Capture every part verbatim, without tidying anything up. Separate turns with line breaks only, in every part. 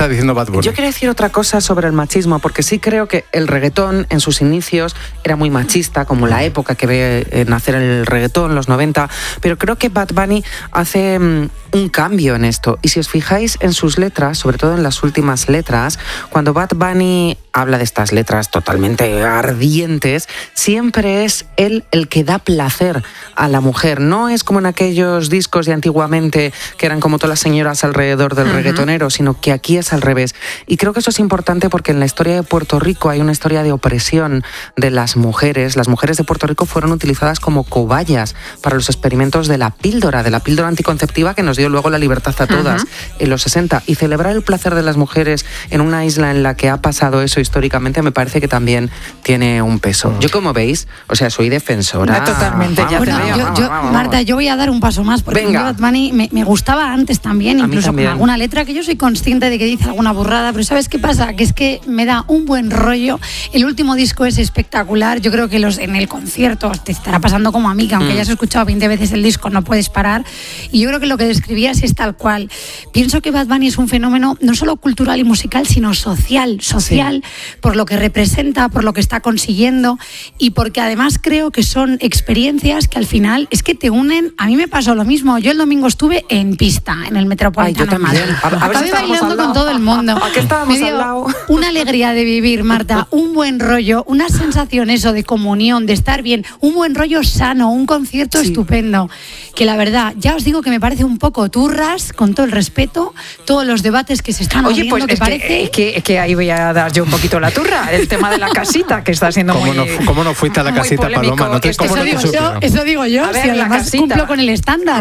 está diciendo Bad Bunny.
Yo quiero decir otra cosa sobre el machismo, porque sí creo que el reggaetón en sus inicios era muy machista, como la época que ve nacer el reggaetón, los noventa, pero creo que Bad Bunny hace um, un cambio en esto. Y si os fijáis en sus letras, sobre todo en las últimas letras, cuando Bad Bunny habla de estas letras totalmente ardientes, siempre es él el que da placer a la mujer. No es como en aquellos discos de antiguamente que eran como todas las señoras alrededor del uh-huh. reggaetonero, sino que aquí es al revés. Y creo que eso es importante porque en la historia de Puerto Rico hay una historia de opresión de las mujeres. Las mujeres de Puerto Rico fueron utilizadas como cobayas para los experimentos de la píldora, de la píldora anticonceptiva que nos dio luego la libertad a todas uh-huh. en los sesenta. Y celebrar el placer de las mujeres en una isla en la que ha pasado eso históricamente me parece que también tiene un peso. Yo, como veis, o sea, soy defensora.
No, totalmente, ya
bueno,
te veo.
Yo, yo, Marta, yo voy a dar un paso más, porque
Venga.
Bad Bunny me, me gustaba antes también,
A
incluso
también.
con alguna letra que yo soy consciente de que dice alguna burrada, pero ¿sabes qué pasa? Que es que me da un buen rollo. El último disco es espectacular. Yo creo que los en el concierto te estará pasando como a mí, que aunque mm. hayas escuchado veinte veces el disco, no puedes parar. Y yo creo que lo que describías es tal cual. Pienso que Bad Bunny es un fenómeno no solo cultural y musical, sino social, social, sí. por lo que representa, por lo que está consiguiendo y porque además creo que son experiencias que al final es que te unen. A mí me pasó lo mismo. Yo el domingo estuve en pista, en el Metropolitano.
Ay, yo también. A, a
Acabé
si
bailando con todo el mundo.
¿A qué estábamos
Me dio
al lado?
Una alegría de vivir, Marta, un buen rollo, una sensación eso de comunión, de estar bien, un buen rollo sano, un concierto sí. estupendo. Que la verdad, ya os digo que me parece un poco turras, con todo el respeto, todos los debates que se están
Oye,
abriendo,
pues
que
es
parece...
que, es que, es que ahí voy a dar yo un poquito la turra, el tema de la casita, que está siendo
¿Cómo
muy
no, ¿Cómo no fuiste a la casita,
polémico.
Paloma? ¿No te,
Esto
¿cómo
Eso,
no te
digo yo,
supieron?
eso digo yo,
A ver,
si
la
además
casita.
cumplo con el estándar.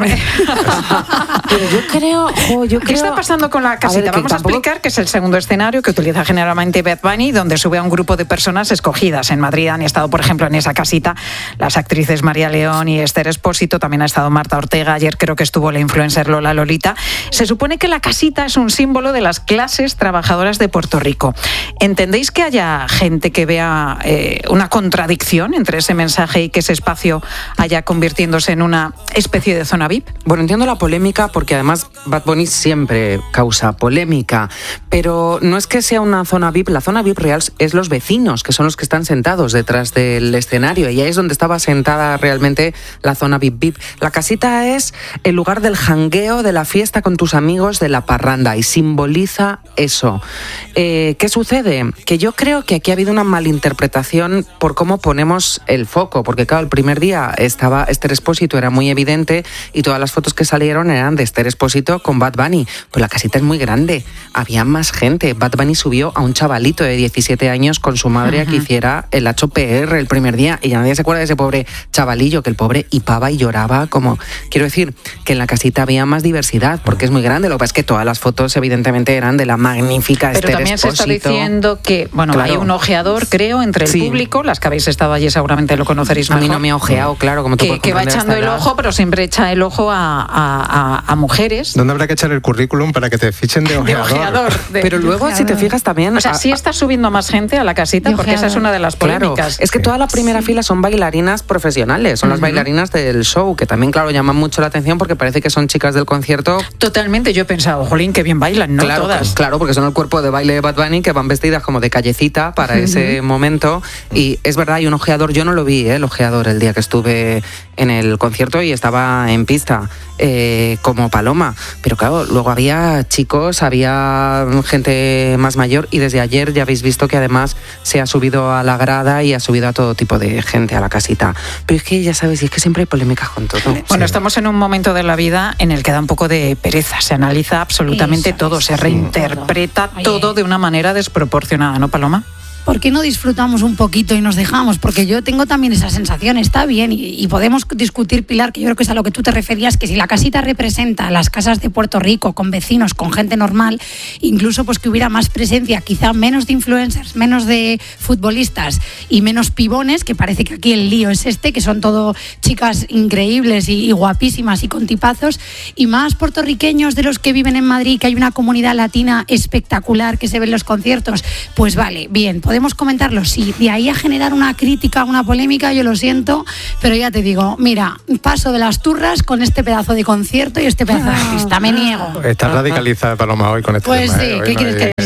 Pero yo creo, jo, yo creo...
¿Qué está pasando con la casita?
A ver, que
Vamos a
tampoco...
explicar que es el segundo escenario que utiliza generalmente Bad Bunny, donde sube a un grupo de personas escogidas. En Madrid han estado, por ejemplo, en esa casita las actrices María León y Esther Expósito, también ha estado Marta Ortega, ayer creo que estuvo la influencer Lola Lolita. Se supone que la casita es un símbolo de las clases trabajadoras de Puerto Rico. ¿Entendéis que haya gente que vea eh, una contradicción entre ese mensaje y que ese espacio haya convirtiéndose en una especie de zona V I P?
Bueno, entiendo la polémica porque además Bad Bunny siempre causa polémica, pero no es que sea una zona V I P, la zona V I P real es los vecinos, que son los que están sentados detrás del escenario, y ahí es donde estaba sentada realmente la zona V I P V I P. La casita es el lugar del jangueo, de la fiesta con tus amigos, de la parranda, y simboliza eso. Eh, ¿Qué sucede? Que yo creo que aquí ha habido una malinterpretación por cómo ponemos el foco, porque claro, el primer día estaba Esther Expósito, era muy evidente, y todas las fotos que salieron eran de Esther Expósito con Bad Bunny. Pues la casita es muy grande, había más gente. Bad Bunny subió a un chavalito de diecisiete años con su madre uh-huh. a que hiciera el H P R el primer día, y ya nadie se acuerda de ese pobre chavalillo, que el pobre hipaba y lloraba como... Quiero decir, que en la casita había más diversidad, porque es muy grande. Lo que pasa es que todas las fotos evidentemente eran de la magnífica
Pero
Esther
también
Expósito.
Se está diciendo que, bueno,
claro.
hay un ojeador, creo, entre el
sí.
público, las que habéis estado allí seguramente lo conoceréis mejor.
A mí no me ha ojeado, claro, como tú
que, que va echando el ojo, pero siempre echa el ojo a, a, a, a mujeres.
¿Dónde habrá que echar el currículum para que te fichen de ojeador?
De ojeador de,
pero luego,
ojeador.
si te fijas también...
O sea, sí está subiendo más gente a la casita,
de
porque
ojeador.
esa es una de las polémicas.
Claro, es que toda la primera fila son bailarinas profesionales, son uh-huh. las bailarinas del show, que también, claro, llaman mucho la atención porque parece que son chicas del concierto.
Totalmente, yo he pensado, jolín, qué bien bailan, ¿no?
Claro,
Todas.
Claro, porque son el cuerpo de baile de Bad Bunny, que van vestidas como de callecita para uh-huh. ese momento. Y es verdad, hay un ojeador, yo no lo vi, ¿eh? el ojeador, el día que estuve en el concierto y estaba en pista eh, como Paloma. Pero claro, luego había chicos, había gente más mayor, y desde ayer ya habéis visto que además se ha subido a la grada y ha subido a todo tipo de gente a la casita. Pero es que ya sabes, y es que siempre hay polémicas con todo.
Bueno, sí. estamos en un momento de la vida en el que da un poco de pereza, se analiza absolutamente
Eso,
todo,
eso,
se reinterpreta todo, todo de una manera desproporcionada, ¿no, Paloma?
¿Por qué no disfrutamos un poquito y nos dejamos? Porque yo tengo también esa sensación, está bien, y, y podemos discutir, Pilar, que yo creo que es a lo que tú te referías, que si la casita representa las casas de Puerto Rico, con vecinos, con gente normal, incluso pues que hubiera más presencia, quizá menos de influencers, menos de futbolistas y menos pibones, que parece que aquí el lío es este, que son todo chicas increíbles y, y guapísimas y con tipazos, y más puertorriqueños de los que viven en Madrid, que hay una comunidad latina espectacular que se ve en los conciertos, pues vale, bien, podemos comentarlo, sí. De ahí a generar una crítica, una polémica, yo lo siento, pero ya te digo, mira, paso de las turras con este pedazo de concierto y este pedazo de artista, me niego.
Está radicalizada Paloma hoy con este
pues
tema.
sí,
¿eh?
¿qué
no
quieres
hay...
que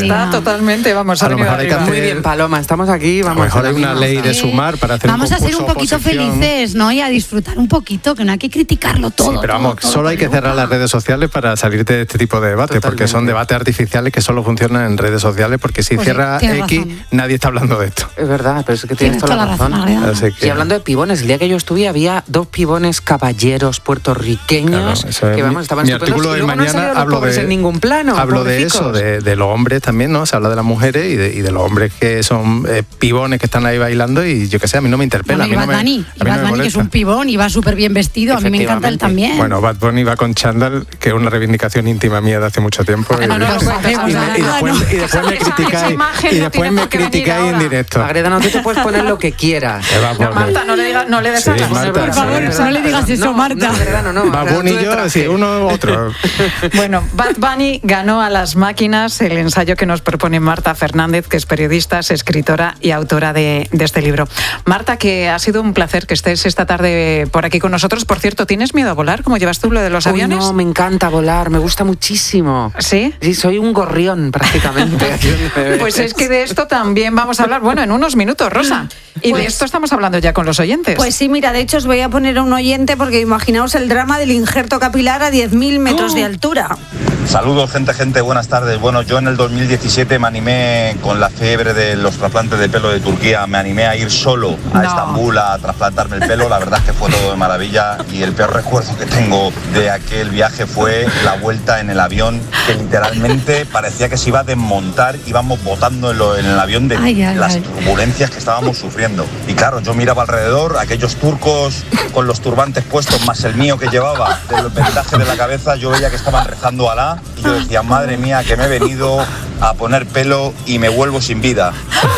libertad totalmente, vamos, a,
A lo mejor hay que hacer-
Muy bien, Paloma, estamos aquí,
A
vamos.
lo mejor
en
hay
la
una
misma,
ley de
¿sabes?
sumar para hacer
Vamos
un
a ser un
concurso
poquito
oposición.
felices, ¿no? Y a disfrutar un poquito, que no hay que criticarlo todo.
Sí, pero
todo,
vamos,
todo,
solo hay que
nunca.
cerrar las redes sociales para salir de este tipo de debates, porque son
Totalmente.
debates artificiales que solo funcionan en redes sociales, porque si
Pues sí,
cierra
tienes
X,
razón.
nadie está hablando de esto.
Es verdad, pero es que
Tienes
tienes toda la razón.
Agreda.
Así que-
Y hablando de pibones, el día que yo estuve había dos pibones caballeros puertorriqueños
Claro, eso es
que
mi-
vamos, estaban
mi
estupendos,
artículo
y
de
luego no han
mañana
salido los
hablo
pobres
de
en ningún plano.
hablo de eso,
pobrecicos.
de, de los hombres también, ¿no? Se habla de las mujeres y de, y de los hombres que son eh, pibones que están ahí bailando y yo qué sé, a mí no me interpela.
Bueno, y
a mí
Bad
no me,
Bunny,
a
y
mí no
Bad
me
Bunny, que es
molesta.
un pibón y va súper bien vestido. A mí me encanta él
Efectivamente.
también.
Bueno, Bad Bunny va con chándal, que es una reivindicación íntima mía de hace mucho tiempo. y,
No, no, no,
y-
no,
y
no,
me- y
no,
después,
no.
y después me
Esa- esa
criticáis
imagen
y
no
después
tiene
me
por qué venir
criticáis en
ahora.
directo.
Agreda, no, tú te puedes poner lo que quieras.
Eh, va,
No,
por-
Marta, no le, diga, no le des
Sí,
alas.
Marta,
Por favor,
sí.
no le digas eso,
No,
Marta.
No, Agreda, no, no.
Bad
Agreda,
Bunny
tú
y
de
yo,
traje.
sí, uno u otro.
Bueno, Bad Bunny ganó a las máquinas, el ensayo que nos propone Marta Fernández, que es periodista, es escritora y autora de, de este libro. Marta, que ha sido un placer que estés esta tarde por aquí con nosotros. Por cierto, ¿tienes miedo a volar? ¿Cómo llevas tú lo de los
Uy,
aviones?
no, me encanta volar, me gusta muchísimo.
¿Sí?
Sí, soy un gorrión prácticamente.
Pues es que de esto también vamos a hablar, bueno, en unos minutos, Rosa. Y de
Pues-
esto estamos hablando ya con los oyentes.
Pues sí, mira, de hecho os voy a poner a un oyente porque imaginaos el drama del injerto capilar a diez mil metros de altura.
Saludos, gente, gente, buenas tardes. Bueno, yo en el dos mil diecisiete me animé con la fiebre de los trasplantes de pelo de Turquía, me animé a ir solo a
No.
Estambul a trasplantarme el pelo. La verdad es que fue todo de maravilla y el peor recuerdo que tengo de aquel viaje fue la vuelta en el avión, que literalmente parecía que se iba a desmontar, íbamos botando en, lo- en el avión de
Ay, ay,
las
ay.
turbulencias que estábamos sufriendo. Y claro, yo miraba alrededor, aquellos turcos con los turbantes puestos, más el mío que llevaba del vendaje de la cabeza, yo veía que estaban rezando a Alá y yo decía, madre mía, que me he venido a poner pelo y me vuelvo sin vida.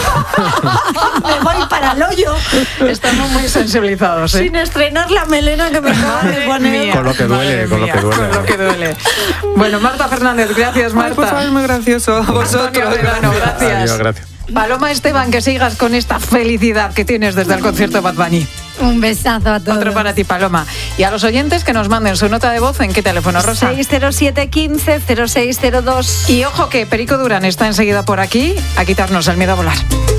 Me voy para el hoyo
Estamos muy sensibilizados, ¿eh?
sin estrenar la melena que me acaban de
Madre
poner.
mía,
Con lo que duele,
madre
con lo
mía,
que duele.
Con lo que duele. Bueno, Marta Fernández, gracias,
Ay, por favor,
Marta.
es muy gracioso. A vosotros.
Antonio Vedano, gracias.
Adiós, gracias.
Paloma Esteban, que sigas con esta felicidad que tienes desde el concierto de Bad Bunny.
Un besazo a todos.
Otro para ti, Paloma. Y a los oyentes que nos manden su nota de voz, ¿en qué teléfono, Rosa?
seis cero siete quince cero seis cero dos.
Y ojo que Perico Durán está enseguida por aquí a quitarnos el miedo a volar.